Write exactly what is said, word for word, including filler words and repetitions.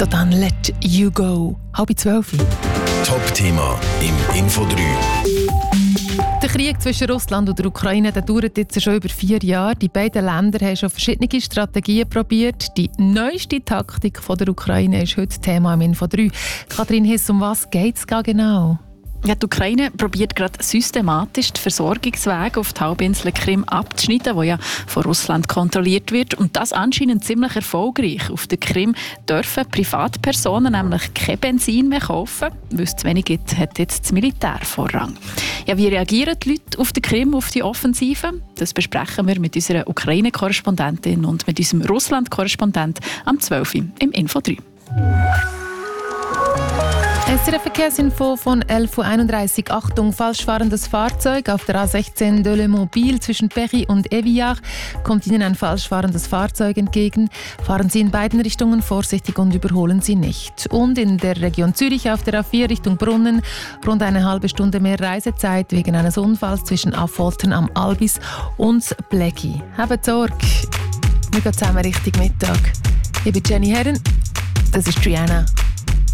Da dann «Let You Go», halb zwölf. Top-Thema im Info drei. Der Krieg zwischen Russland und der Ukraine der dauert jetzt schon über vier Jahre. Die beiden Länder haben schon verschiedene Strategien probiert. Die neueste Taktik von der Ukraine ist heute Thema im Info drei. Kathrin Hiss, um was geht es genau? Ja, die Ukraine probiert gerade systematisch die Versorgungswege auf die Halbinsel Krim abzuschneiden, die ja von Russland kontrolliert wird. Und das anscheinend ziemlich erfolgreich. Auf der Krim dürfen Privatpersonen nämlich kein Benzin mehr kaufen. Weil es zu wenig gibt, hat jetzt das Militär Vorrang. Ja, wie reagieren die Leute auf der Krim auf die Offensive? Das besprechen wir mit unserer Ukraine-Korrespondentin und mit unserem Russland-Korrespondent am zwölf Uhr im Info drei. S R F-Verkehrsinfo von elf Uhr einunddreißig. Achtung, falsch fahrendes Fahrzeug auf der A sechzehn de Le Mobile zwischen Péry und Évillard kommt Ihnen ein falsch fahrendes Fahrzeug entgegen. Fahren Sie in beiden Richtungen vorsichtig und überholen Sie nicht. Und in der Region Zürich auf der A vier Richtung Brunnen rund eine halbe Stunde mehr Reisezeit wegen eines Unfalls zwischen Affoltern am Albis und Blecki. Habt Sorge, wir gehen zusammen Richtung Mittag. Ich bin Jenny Herren, das ist Triana.